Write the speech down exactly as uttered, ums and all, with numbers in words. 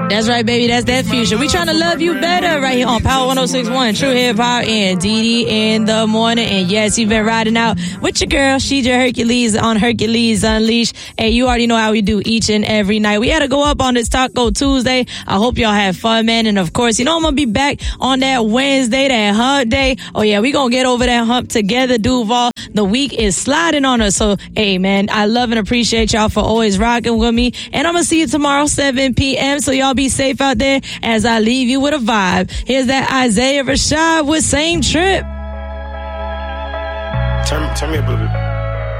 That's right, baby. That's that future. We trying to love you better right here on Power one oh six point one, True Hip Hop, and Dee Dee in the morning. And yes, you've been riding out with your girl, Sheja Hercules on Hercules Unleashed. And you already know how we do each and every night. We had to go up on this Taco Tuesday. I hope y'all had fun, man. And of course, you know I'm going to be back on that Wednesday, that hump day. Oh yeah, we going to get over that hump together, Duval. The week is sliding on us. So, hey, man, I love and appreciate y'all for always rocking with me. And I'm going to see you tomorrow, seven p.m. So y'all be safe out there as I leave you with a vibe. Here's that Isaiah Rashad with Same Trip. Turn, turn me up a little bit.